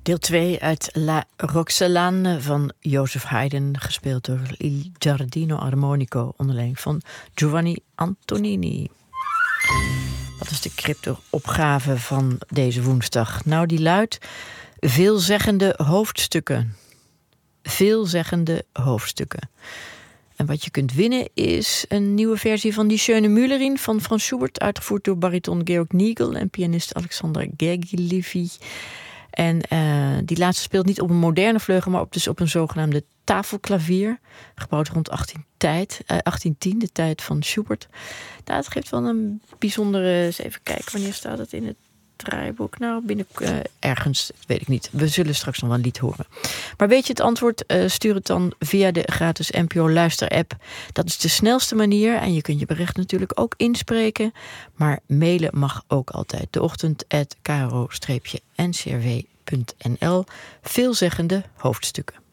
Deel 2 uit La Roxelane van Joseph Haydn, gespeeld door Il Giardino Armonico onder leiding van Giovanni Antonini. Wat is de crypto-opgave van deze woensdag? Nou, die luidt: veelzeggende hoofdstukken. Veelzeggende hoofdstukken. En wat je kunt winnen is een nieuwe versie van Die Schöne Müllerin van Franz Schubert, uitgevoerd door bariton Georg Nigel en pianist Alexander Gergiev. En die laatste speelt niet op een moderne vleugel, maar op een zogenaamde tafelklavier. Gebouwd rond 1810, de tijd van Schubert. Nou, het geeft wel een bijzondere... Eens even kijken, wanneer staat het in het draaiboek? Nou, ergens, weet ik niet. We zullen straks nog wel een lied horen. Maar weet je het antwoord? Stuur het dan via de gratis NPO Luister-app. Dat is de snelste manier. En je kunt je bericht natuurlijk ook inspreken. Maar mailen mag ook altijd. deochtend@kro-ncrw.nl. Veelzeggende hoofdstukken.